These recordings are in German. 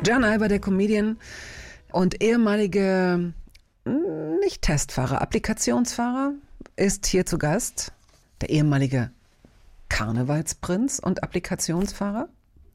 John Alber, der Comedian und ehemalige, nicht Testfahrer, Applikationsfahrer, ist hier zu Gast. Der ehemalige Karnevalsprinz und Applikationsfahrer.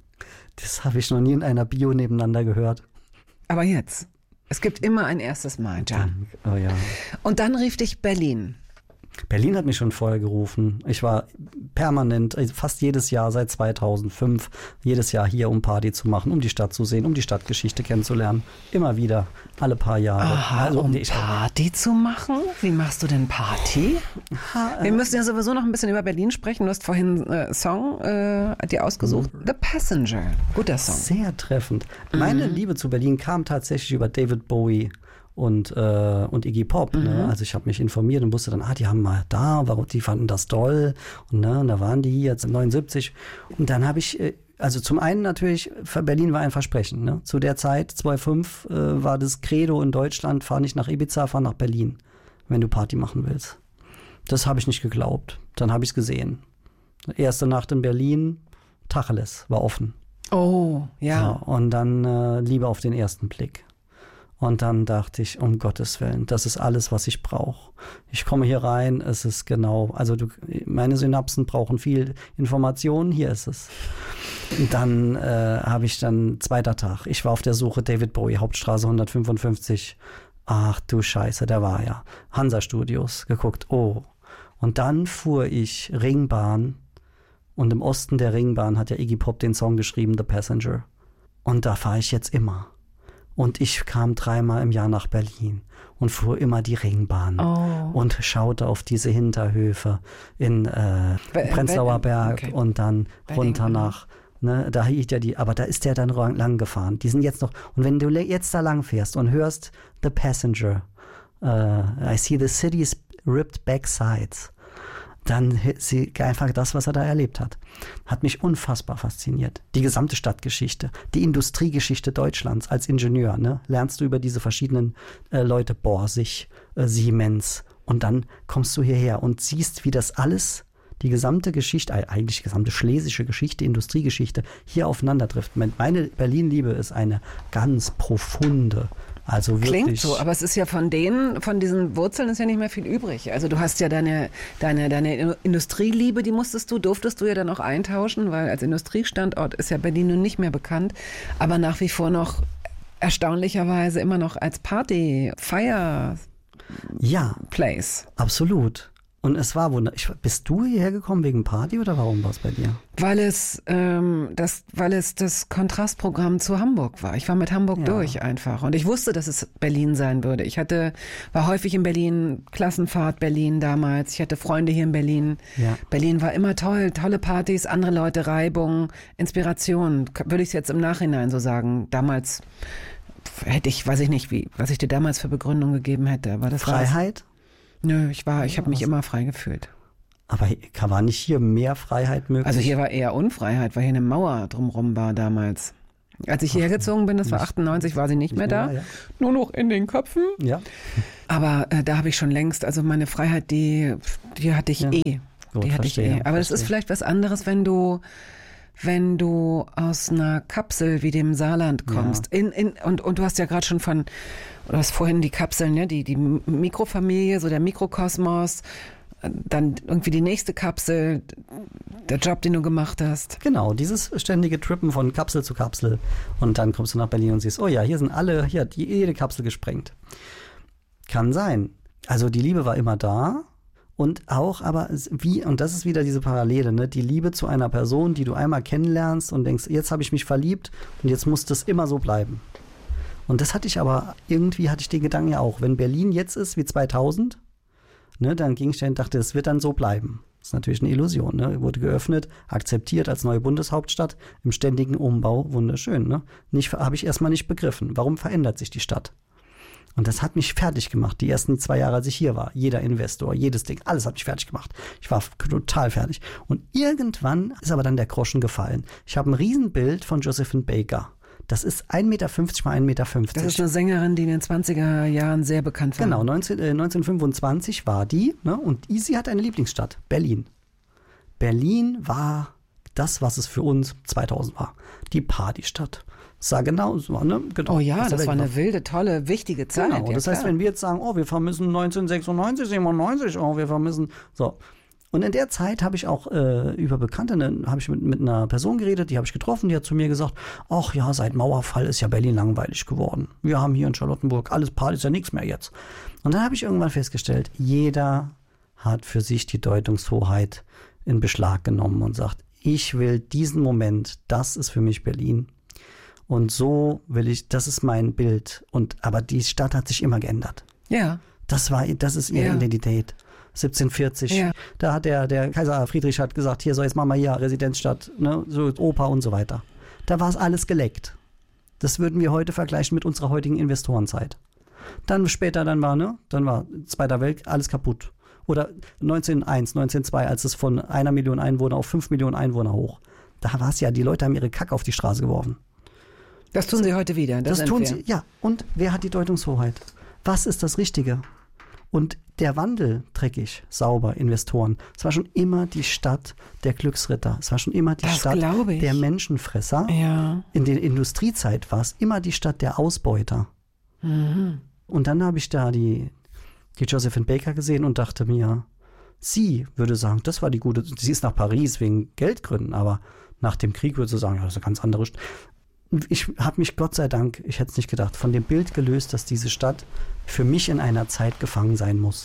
Das habe ich noch nie in einer Bio nebeneinander gehört. Aber jetzt. Es gibt immer ein erstes Mal, John. Oh ja. Und dann rief dich Berlin. Berlin hat mich schon vorher gerufen. Ich war permanent, fast jedes Jahr seit 2005, jedes Jahr hier, um Party zu machen, um die Stadt zu sehen, um die Stadtgeschichte kennenzulernen. Immer wieder, alle paar Jahre. Aha, also, um Party zu machen? Wie machst du denn Party? Wir müssen ja sowieso noch ein bisschen über Berlin sprechen. Du hast vorhin einen Song dir ausgesucht. The Passenger. Guter Song. Sehr treffend. Meine Liebe zu Berlin kam tatsächlich über David Bowie und Iggy Pop. Ne? Also ich habe mich informiert und wusste dann, die haben mal da, die fanden das toll. Und da waren die jetzt 79. Und dann habe ich, also zum einen natürlich, für Berlin war ein Versprechen. Ne? Zu der Zeit, 2005, war das Credo in Deutschland, fahr nicht nach Ibiza, fahr nach Berlin, wenn du Party machen willst. Das habe ich nicht geglaubt. Dann habe ich es gesehen. Erste Nacht in Berlin, Tacheles, war offen. Oh, ja. So, und dann Liebe auf den ersten Blick. Und dann dachte ich, um Gottes Willen, das ist alles, was ich brauche. Ich komme hier rein, es ist genau, also meine Synapsen brauchen viel Information, hier ist es. Und dann habe ich zweiter Tag, ich war auf der Suche, David Bowie, Hauptstraße 155. Ach du Scheiße, der war ja. Hansa Studios, geguckt, oh. Und dann fuhr ich Ringbahn und im Osten der Ringbahn hat ja Iggy Pop den Song geschrieben, The Passenger. Und da fahre ich jetzt immer. Und ich kam 3-mal im Jahr nach Berlin und fuhr immer die Ringbahn und schaute auf diese Hinterhöfe in Prenzlauer Berg und dann runter nach, ne, da hielt ja aber da ist der dann lang gefahren. Die sind jetzt noch, und wenn du jetzt da lang fährst und hörst The Passenger, I see the city's ripped back sides, dann einfach das, was er da erlebt hat. Hat mich unfassbar fasziniert. Die gesamte Stadtgeschichte, die Industriegeschichte Deutschlands als Ingenieur, ne? Lernst du über diese verschiedenen Leute, Borsig, Siemens, und dann kommst du hierher und siehst, wie das alles, die gesamte Geschichte, eigentlich die gesamte schlesische Geschichte, Industriegeschichte, hier aufeinander trifft. Meine Berlin-Liebe ist eine ganz profunde. Also wirklich. Klingt so, aber es ist ja von diesen Wurzeln ist ja nicht mehr viel übrig. Also du hast ja deine Industrieliebe, durftest du ja dann auch eintauschen, weil als Industriestandort ist ja Berlin nun nicht mehr bekannt, aber nach wie vor noch erstaunlicherweise immer noch als Fire-Place. Absolut. Und es war wunderbar. Bist du hierher gekommen wegen Party oder warum war es bei dir? Weil es das Kontrastprogramm zu Hamburg war. Ich war mit Hamburg durch einfach. Und ich wusste, dass es Berlin sein würde. War häufig in Berlin, Klassenfahrt Berlin damals. Ich hatte Freunde hier in Berlin. Ja. Berlin war immer toll, tolle Partys, andere Leute, Reibung, Inspiration. Würde ich es jetzt im Nachhinein so sagen. Damals hätte ich, weiß ich nicht, was ich dir damals für Begründung gegeben hätte. Aber das Freiheit? Nö, ich habe mich immer frei gefühlt. Aber war nicht hier mehr Freiheit möglich? Also hier war eher Unfreiheit, weil hier eine Mauer drumherum war damals. Als ich hierher gezogen bin, das war 98, war sie nicht mehr da. Ja. Nur noch in den Köpfen. Ja. Aber da habe ich schon längst, also meine Freiheit, die hatte ich Gut, die hatte ich Aber das ist vielleicht was anderes, wenn du aus einer Kapsel wie dem Saarland kommst. Ja. Und du hast ja gerade schon du hast vorhin die Kapseln, ne? die Mikrofamilie, so der Mikrokosmos, dann irgendwie die nächste Kapsel, der Job, den du gemacht hast. Genau, dieses ständige Trippen von Kapsel zu Kapsel. Und dann kommst du nach Berlin und siehst, oh ja, hier sind jede Kapsel gesprengt. Kann sein. Also die Liebe war immer da. Und auch, und das ist wieder diese Parallele, ne? Die Liebe zu einer Person, die du einmal kennenlernst und denkst, jetzt habe ich mich verliebt und jetzt muss das immer so bleiben. Und das hatte ich den Gedanken ja auch, wenn Berlin jetzt ist wie 2000, ne, dann ging ich da und dachte, das wird dann so bleiben. Das ist natürlich eine Illusion, ne? Wurde geöffnet, akzeptiert als neue Bundeshauptstadt, im ständigen Umbau, wunderschön, ne? Habe ich erstmal nicht begriffen. Warum verändert sich die Stadt? Und das hat mich fertig gemacht, die ersten 2 Jahre, als ich hier war. Jeder Investor, jedes Ding, alles hat mich fertig gemacht. Ich war total fertig. Und irgendwann ist aber dann der Groschen gefallen. Ich habe ein Riesenbild von Josephine Baker. Das ist 1,50 Meter mal 1,50 Meter. Das ist eine Sängerin, die in den 20er Jahren sehr bekannt war. Genau, 1925 war die. Ne? Und sie hat eine Lieblingsstadt, Berlin. Berlin war das, was es für uns 2000 war. Die Partystadt. Das sah genau so, ne? Genau, oh ja, das war eine wilde, tolle, wichtige Zeit. Genau, das heißt, wenn wir jetzt sagen, oh, wir vermissen 1996, 97, oh, wir vermissen, so. Und in der Zeit habe ich auch über Bekannte, habe ich mit einer Person geredet, die habe ich getroffen, die hat zu mir gesagt, ach ja, seit Mauerfall ist ja Berlin langweilig geworden. Wir haben hier in Charlottenburg alles Party, ist ja nichts mehr jetzt. Und dann habe ich irgendwann festgestellt, jeder hat für sich die Deutungshoheit in Beschlag genommen und sagt, ich will diesen Moment, das ist für mich Berlin. Und so will ich, das ist mein Bild. Aber die Stadt hat sich immer geändert. Ja. Das ist ihre Identität. 1740, da hat der Kaiser Friedrich hat gesagt, hier, so jetzt machen wir hier Residenzstadt, ne, so Oper und so weiter. Da war es alles geleckt. Das würden wir heute vergleichen mit unserer heutigen Investorenzeit. Dann später, dann war Zweiter Weltkrieg, alles kaputt. Oder 1901, 1902, als es von 1 Million Einwohner auf 5 Millionen Einwohner hoch. Da war es ja, die Leute haben ihre Kacke auf die Straße geworfen. Das tun sie heute wieder. Das tun sie, ja. Und wer hat die Deutungshoheit? Was ist das Richtige? Und der Wandel, dreckig, sauber, Investoren, es war schon immer die Stadt der Glücksritter. Es war schon immer die Stadt der Menschenfresser. Ja. In der Industriezeit war es immer die Stadt der Ausbeuter. Mhm. Und dann habe ich da die Josephine Baker gesehen und dachte mir, sie würde sagen, das war die gute, sie ist nach Paris wegen Geldgründen, aber nach dem Krieg würde sie sagen, ja, das ist eine ganz andere Stadt. Ich habe mich, Gott sei Dank, ich hätte es nicht gedacht, von dem Bild gelöst, dass diese Stadt für mich in einer Zeit gefangen sein muss.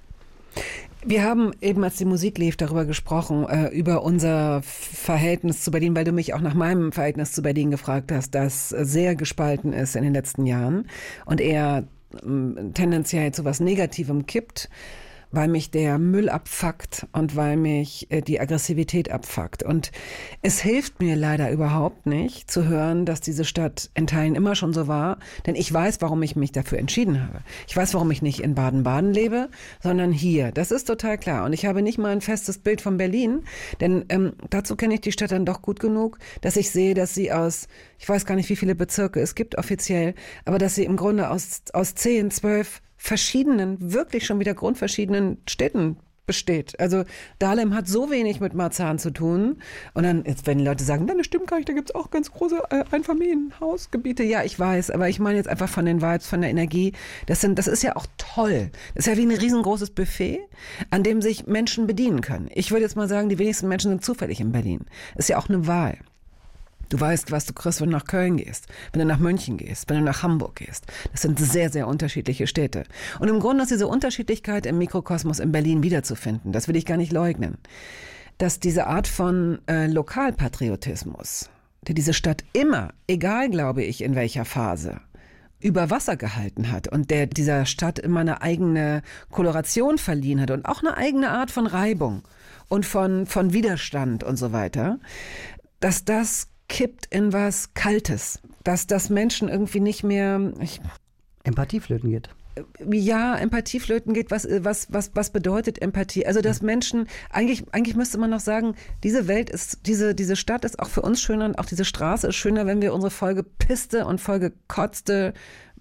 Wir haben eben, als die Musik lief, darüber gesprochen, über unser Verhältnis zu Berlin, weil du mich auch nach meinem Verhältnis zu Berlin gefragt hast, das sehr gespalten ist in den letzten Jahren und eher tendenziell zu was Negativem kippt, weil mich der Müll abfuckt und weil mich die Aggressivität abfuckt. Und es hilft mir leider überhaupt nicht zu hören, dass diese Stadt in Teilen immer schon so war, denn ich weiß, warum ich mich dafür entschieden habe. Ich weiß, warum ich nicht in Baden-Baden lebe, sondern hier. Das ist total klar. Und ich habe nicht mal ein festes Bild von Berlin, denn dazu kenne ich die Stadt dann doch gut genug, dass ich sehe, dass sie aus, ich weiß gar nicht, wie viele Bezirke es gibt offiziell, aber dass sie im Grunde aus 10, 12 verschiedenen, wirklich schon wieder grundverschiedenen Städten besteht. Also Dahlem hat so wenig mit Marzahn zu tun. Und dann, jetzt wenn die Leute sagen, nein, das stimmt gar nicht, da gibt's auch ganz große Einfamilienhausgebiete. Ja, ich weiß, aber ich meine jetzt einfach von den Vibes, von der Energie. Das ist ja auch toll. Das ist ja wie ein riesengroßes Buffet, an dem sich Menschen bedienen können. Ich würde jetzt mal sagen, die wenigsten Menschen sind zufällig in Berlin. Ist ja auch eine Wahl. Du weißt, was du kriegst, wenn du nach Köln gehst, wenn du nach München gehst, wenn du nach Hamburg gehst. Das sind sehr, sehr unterschiedliche Städte. Und im Grunde ist diese Unterschiedlichkeit im Mikrokosmos in Berlin wiederzufinden. Das will ich gar nicht leugnen. Dass diese Art von Lokalpatriotismus, der diese Stadt immer, egal glaube ich in welcher Phase, über Wasser gehalten hat und der dieser Stadt immer eine eigene Koloration verliehen hat und auch eine eigene Art von Reibung und von Widerstand und so weiter, dass das kippt in was Kaltes, dass das Menschen irgendwie nicht mehr Empathieflöten geht. Ja, Empathieflöten geht. Was bedeutet Empathie? Also, dass Menschen, eigentlich müsste man noch sagen, diese Welt ist, diese Stadt ist auch für uns schöner und auch diese Straße ist schöner, wenn wir unsere vollgepisste und vollgekotzte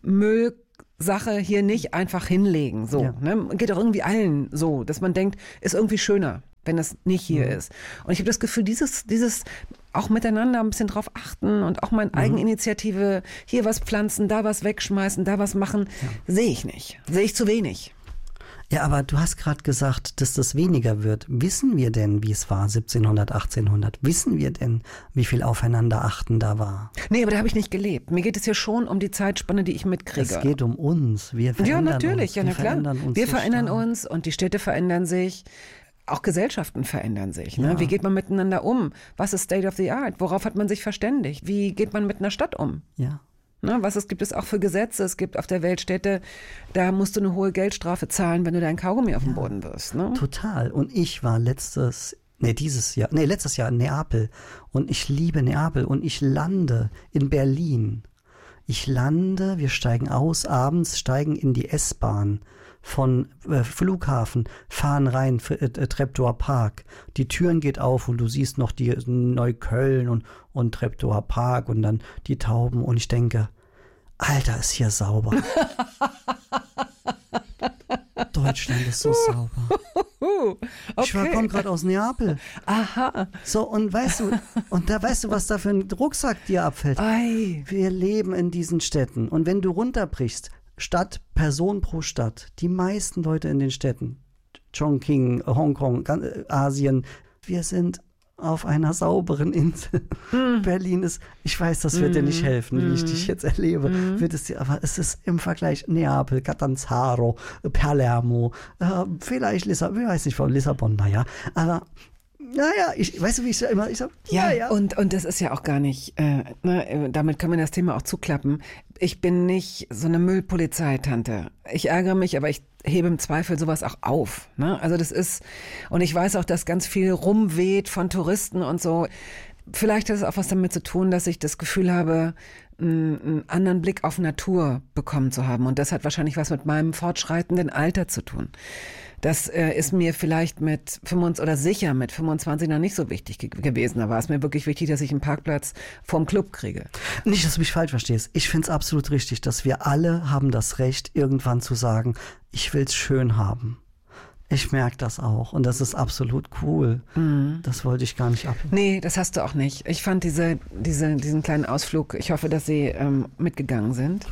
Müllsache hier nicht einfach hinlegen. So, ja. Ne? Geht auch irgendwie allen so, dass man denkt, ist irgendwie schöner, wenn das nicht hier ist. Und ich habe das Gefühl, dieses auch miteinander ein bisschen drauf achten und auch mal in Eigeninitiative hier was pflanzen, da was wegschmeißen, da was machen, sehe ich nicht. Sehe ich zu wenig. Ja, aber du hast gerade gesagt, dass das weniger wird. Wissen wir denn, wie es war 1700, 1800? Wissen wir denn, wie viel Aufeinanderachten da war? Nee, aber da habe ich nicht gelebt. Mir geht es ja schon um die Zeitspanne, die ich mitkriege. Es geht um uns. Wir verändern uns. Ja, natürlich. Ja, na klar. Wir verändern stark. uns und die Städte verändern sich. Auch Gesellschaften verändern sich. Ne? Ja. Wie geht man miteinander um? Was ist State of the Art? Worauf hat man sich verständigt? Wie geht man mit einer Stadt um? Ja. Ne? Gibt es auch für Gesetze? Es gibt auf der Welt Städte, da musst du eine hohe Geldstrafe zahlen, wenn du deinen Kaugummi auf den Boden wirfst. Ne? Total. Und ich war letztes Jahr in Neapel. Und ich liebe Neapel. Und ich lande in Berlin. Wir steigen aus, abends steigen in die S-Bahn von Flughafen, fahren rein, Treptower Park. Die Türen geht auf und du siehst noch die Neukölln und Treptower Park und dann die Tauben. Und ich denke, Alter, ist hier sauber. Deutschland ist so sauber. Ich komme gerade aus Neapel. Aha. So, und weißt du, was da für ein Rucksack dir abfällt? Ei. Wir leben in diesen Städten. Und wenn du runterbrichst, Stadt, Person pro Stadt, die meisten Leute in den Städten, Chongqing, Hongkong, Asien, wir sind auf einer sauberen Insel. Berlin ist, ich weiß, das wird dir nicht helfen, wie ich dich jetzt erlebe, wird es dir, aber es ist im Vergleich Neapel, Catanzaro, Palermo, vielleicht Lissabon, ich weiß nicht von Lissabon, naja, aber naja, weißt du, wie ich sage, ja. Und das ist ja auch gar nicht, damit können wir das Thema auch zuklappen. Ich bin nicht so eine Müllpolizeitante. Ich ärgere mich, aber ich hebe im Zweifel sowas auch auf. Ne? Also das ist, und ich weiß auch, dass ganz viel rumweht von Touristen und so. Vielleicht hat es auch was damit zu tun, dass ich das Gefühl habe, einen anderen Blick auf Natur bekommen zu haben. Und das hat wahrscheinlich was mit meinem fortschreitenden Alter zu tun. Das ist mir vielleicht mit 25 noch nicht so wichtig gewesen. Da war es mir wirklich wichtig, dass ich einen Parkplatz vorm Club kriege. Nicht, dass du mich falsch verstehst. Ich finde es absolut richtig, dass wir alle haben das Recht, irgendwann zu sagen, ich will es schön haben. Ich merke das auch und das ist absolut cool. Das wollte ich gar nicht ab. Nee, das hast du auch nicht. Ich fand diesen kleinen Ausflug, ich hoffe, dass Sie mitgegangen sind.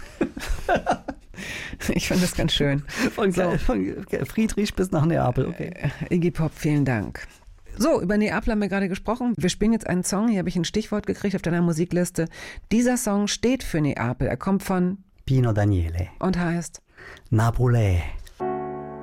Ich fand das ganz schön. Von Friedrich bis nach Neapel, okay. Iggy Pop, vielen Dank. So, über Neapel haben wir gerade gesprochen. Wir spielen jetzt einen Song, hier habe ich ein Stichwort gekriegt auf deiner Musikliste. Dieser Song steht für Neapel. Er kommt von Pino Daniele und heißt Napolè.